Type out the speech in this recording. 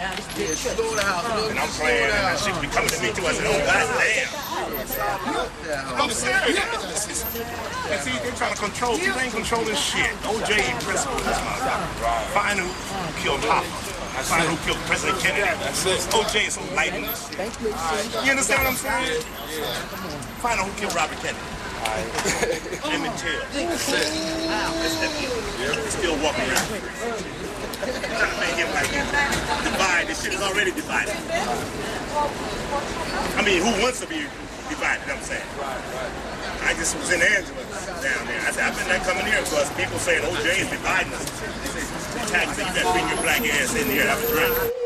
Slow down. And I'm playing, and that shit be coming to me too. I said, oh, goddamn. I'm serious. And see, they're trying to control, people ain't controlling shit. O.J. principle in this motherfucker. Find who killed Hoffa. Find who killed President Kennedy. O.J. is so light in this shit. You understand what I'm saying? Find out who killed Robert Kennedy. Emmett Till. That's it. He's still walking around. Trying to make him like him. Divide. This shit is already divided. I mean, who wants to be divided? I'm saying. I just was in Angela down there. I said, I've been there coming here because people saying OJ is dividing us. They say, you better bring your black ass in here. Have a drink.